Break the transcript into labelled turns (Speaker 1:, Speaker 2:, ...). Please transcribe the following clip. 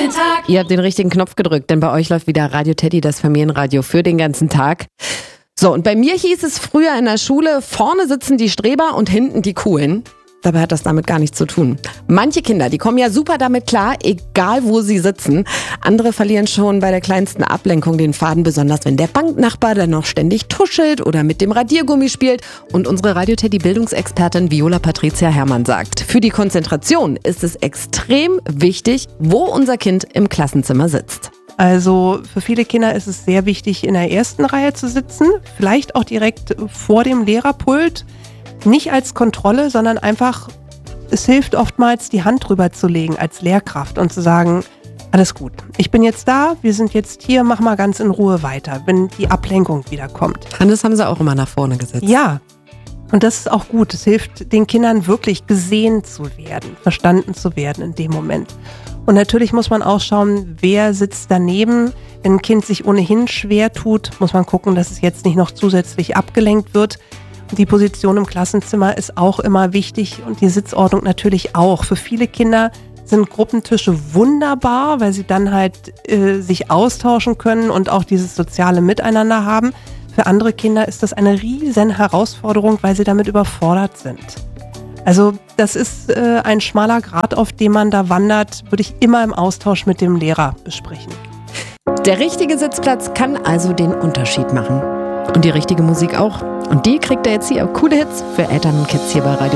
Speaker 1: jeden Tag.
Speaker 2: Ihr habt den richtigen Knopf gedrückt, denn bei euch läuft wieder Radio Teddy, das Familienradio für den ganzen Tag. So, und bei mir hieß es früher in der Schule, vorne sitzen die Streber und hinten die Coolen. Dabei hat das damit gar nichts zu tun. Manche Kinder, die kommen ja super damit klar, egal wo sie sitzen. Andere verlieren schon bei der kleinsten Ablenkung den Faden, besonders wenn der Banknachbar dann noch ständig tuschelt oder mit dem Radiergummi spielt. Und unsere Radio-Teddy-Bildungsexpertin Viola Patricia Herrmann sagt, für die Konzentration ist es extrem wichtig, wo unser Kind im Klassenzimmer sitzt.
Speaker 3: Also für viele Kinder ist es sehr wichtig, in der ersten Reihe zu sitzen, vielleicht auch direkt vor dem Lehrerpult. Nicht als Kontrolle, sondern einfach, es hilft oftmals, die Hand drüber zu legen als Lehrkraft und zu sagen, alles gut, ich bin jetzt da, wir sind jetzt hier, mach mal ganz in Ruhe weiter, wenn die Ablenkung wieder kommt.
Speaker 2: Hannes haben sie auch immer nach vorne gesetzt.
Speaker 3: Ja, und das ist auch gut. Es hilft den Kindern wirklich gesehen zu werden, verstanden zu werden in dem Moment. Und natürlich muss man auch schauen, wer sitzt daneben. Wenn ein Kind sich ohnehin schwer tut, muss man gucken, dass es jetzt nicht noch zusätzlich abgelenkt wird. Die Position im Klassenzimmer ist auch immer wichtig und die Sitzordnung natürlich auch. Für viele Kinder sind Gruppentische wunderbar, weil sie dann halt sich austauschen können und auch dieses soziale Miteinander haben. Für andere Kinder ist das eine riesen Herausforderung, weil sie damit überfordert sind. Also das ist ein schmaler Grat, auf dem man da wandert, würde ich immer im Austausch mit dem Lehrer besprechen.
Speaker 2: Der richtige Sitzplatz kann also den Unterschied machen. Und die richtige Musik auch. Und die kriegt ihr jetzt hier. Coole Hits für Eltern und Kids hier bei Radio